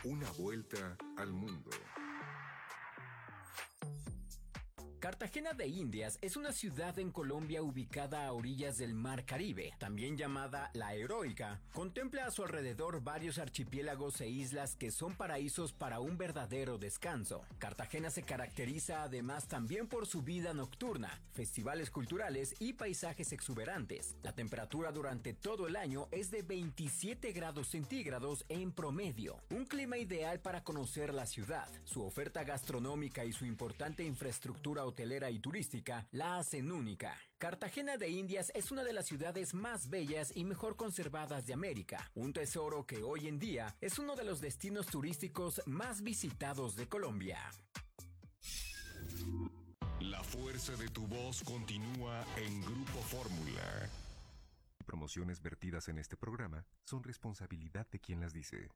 Una vuelta al mundo. Cartagena de Indias es una ciudad en Colombia ubicada a orillas del Mar Caribe, también llamada La Heroica. Contempla a su alrededor varios archipiélagos e islas que son paraísos para un verdadero descanso. Cartagena se caracteriza además también por su vida nocturna, festivales culturales y paisajes exuberantes. La temperatura durante todo el año es de 27 grados centígrados en promedio. Un clima ideal para conocer la ciudad. Su oferta gastronómica y su importante infraestructura hotelera y turística la hacen única. Cartagena de Indias es una de las ciudades más bellas y mejor conservadas de América, un tesoro que hoy en día es uno de los destinos turísticos más visitados de Colombia. La fuerza de tu voz continúa en Grupo Fórmula. Promociones vertidas en este programa son responsabilidad de quien las dice.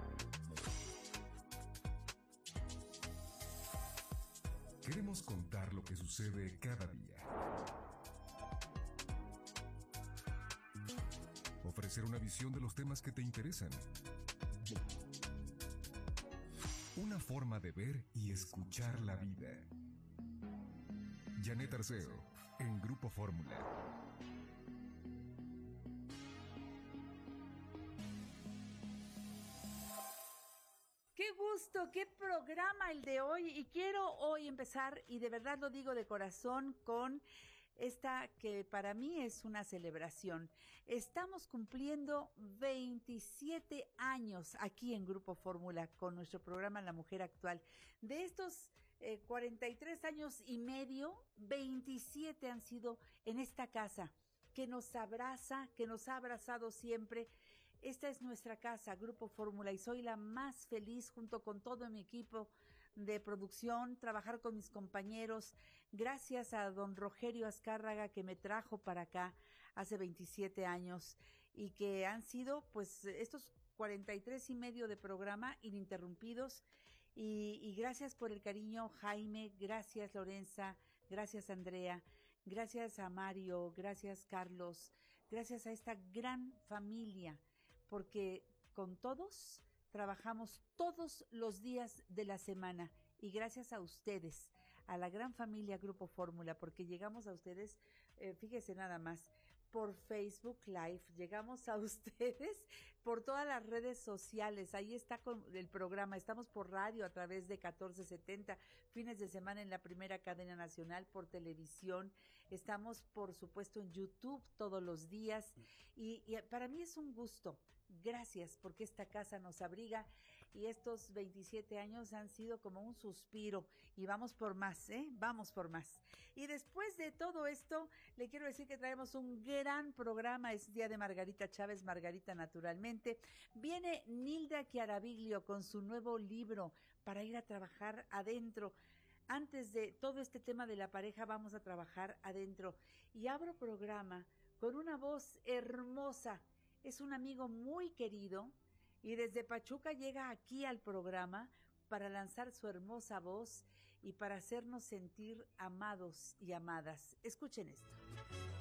Queremos contar lo que sucede cada día. Ofrecer una visión de los temas que te interesan. Una forma de ver y escuchar la vida. Janet Arceo, en Grupo Fórmula. ¡Qué gusto! ¡Qué programa el de hoy! Y quiero hoy empezar, y de verdad lo digo de corazón, con esta que para mí es una celebración. Estamos cumpliendo 27 años aquí en Grupo Fórmula con nuestro programa La Mujer Actual. De estos 43 años y medio, 27 han sido en esta casa que nos abraza, que nos ha abrazado siempre. Esta es nuestra casa, Grupo Fórmula, y soy la más feliz junto con todo mi equipo de producción, trabajar con mis compañeros. Gracias a don Rogerio Azcárraga que me trajo para acá hace 27 años y que han sido pues estos 43 y medio de programa ininterrumpidos. Y gracias por el cariño, Jaime, gracias Lorenza, gracias Andrea, gracias a Mario, gracias Carlos, gracias a esta gran familia, porque con todos trabajamos todos los días de la semana y gracias a ustedes, a la gran familia Grupo Fórmula, porque llegamos a ustedes, fíjese nada más, por Facebook Live, llegamos a ustedes por todas las redes sociales, ahí está con el programa, estamos por radio a través de 1470, fines de semana en la primera cadena nacional, por televisión, estamos por supuesto en YouTube todos los días y para mí es un gusto. Gracias porque esta casa nos abriga y estos 27 años han sido como un suspiro y vamos por más, vamos por más. Y después de todo esto, le quiero decir que traemos un gran programa, es día de Margarita Chávez, Margarita Naturalmente. Viene Nilda Chiaraviglio con su nuevo libro para ir a trabajar adentro. Antes de todo este tema de la pareja, vamos a trabajar adentro. Y abro programa con una voz hermosa. Es un amigo muy querido y desde Pachuca llega aquí al programa para lanzar su hermosa voz y para hacernos sentir amados y amadas. Escuchen esto.